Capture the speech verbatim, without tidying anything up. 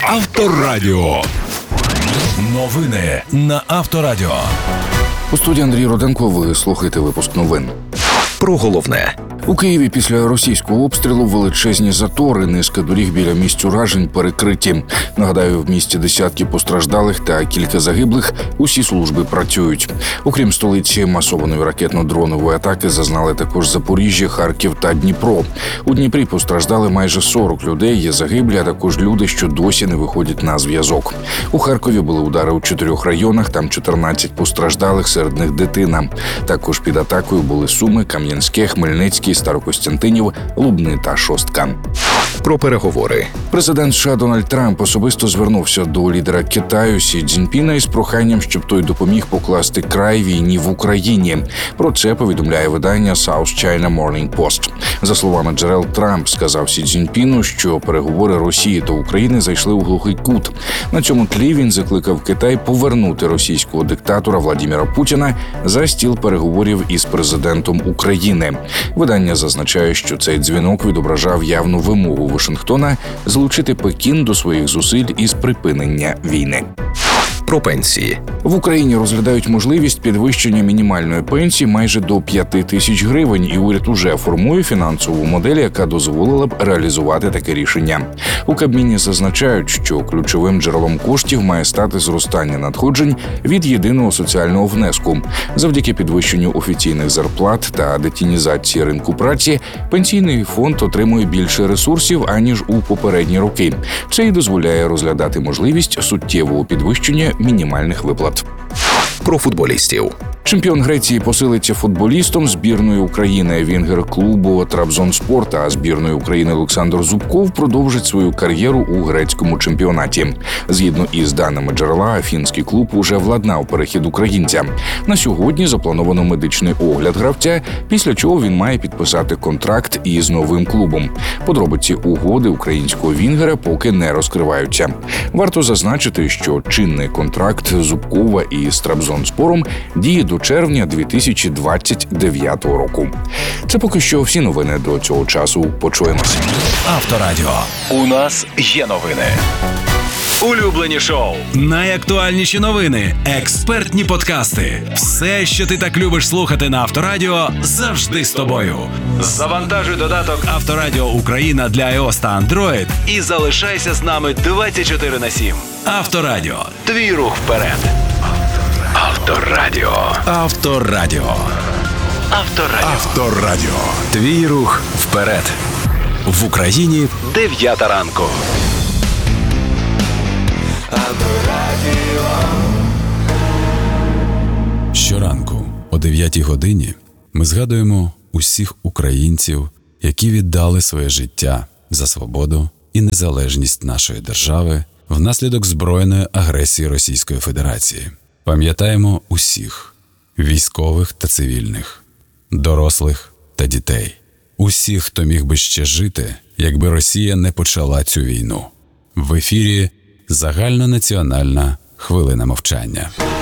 Авторадіо. Новини на Авторадіо. У студії Андрій Руденко. Ви слухаєте випуск новин. Про головне. У Києві після російського обстрілу величезні затори, низка доріг біля місць уражень перекриті. Нагадаю, в місті десятки постраждалих та кілька загиблих. Усі служби працюють. Окрім столиці, масованої ракетно-дронової атаки зазнали також Запоріжжя, Харків та Дніпро. У Дніпрі постраждали майже сорок людей, є загиблі, а також люди, що досі не виходять на зв'язок. У Харкові були удари у чотирьох районах, там чотирнадцять постраждалих, серед них дитина. Також під атакою були Суми, Кам'янське, Хмельницький, Старокостянтинів, Лубни та Шостка. Про переговори. Президент США Дональд Трамп особисто звернувся до лідера Китаю Сі Цзіньпіна із проханням, щоб той допоміг покласти край війні в Україні. Про це повідомляє видання South China Morning Post. За словами джерел, Трамп сказав Сі Цзіньпіну, що переговори Росії та України зайшли у глухий кут. На цьому тлі він закликав Китай повернути російського диктатора Владимира Путіна за стіл переговорів із президентом України. Видання зазначає, що цей дзвінок відображав явну вимогу Вашингтона залучити Пекін до своїх зусиль із припинення війни. Про пенсії. В Україні розглядають можливість підвищення мінімальної пенсії майже до п'яти тисяч гривень, і уряд уже формує фінансову модель, яка дозволила б реалізувати таке рішення. У Кабміні зазначають, що ключовим джерелом коштів має стати зростання надходжень від єдиного соціального внеску. Завдяки підвищенню офіційних зарплат та детінізації ринку праці, пенсійний фонд отримує більше ресурсів, аніж у попередні роки. Це й дозволяє розглядати можливість суттєвого підвищення мінімальних виплат. Про футболістів. Чемпіон Греції посилиться футболістом збірної України. Вінгер клубу Трабзонспор та збірної України Олександр Зубков продовжить свою кар'єру у грецькому чемпіонаті. Згідно із даними джерела, афінський клуб уже владнав перехід українця. На сьогодні заплановано медичний огляд гравця, після чого він має підписати контракт із новим клубом. Подробиці угоди українського вінгера поки не розкриваються. Варто зазначити, що чинний контракт Зубкова із Трабзонспором діє до червня дві тисячі двадцять дев'ятого року. Це поки що всі новини до цього часу. Почуємося. Авторадіо. У нас є новини. Улюблені шоу, найактуальніші новини, експертні подкасти. Все, що ти так любиш слухати на Авторадіо, завжди з тобою. Завантажуй додаток Авторадіо Україна для iOS та Android і залишайся з нами двадцять чотири на сім. Авторадіо. Твій рух вперед. Авторадіо. Авторадіо. Авторадіо. Авторадіо. Твій рух вперед. В Україні дев'ята ранку. Щоранку о дев'ятій годині ми згадуємо усіх українців, які віддали своє життя за свободу і незалежність нашої держави внаслідок збройної агресії Російської Федерації. Пам'ятаємо усіх – військових та цивільних, дорослих та дітей. Усіх, хто міг би ще жити, якби Росія не почала цю війну. В ефірі загальнонаціональна хвилина мовчання.